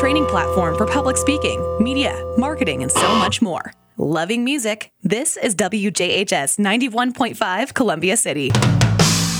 training platform for public speaking, media, marketing, and so much more. Loving music? This is WJHS 91.5 Columbia City.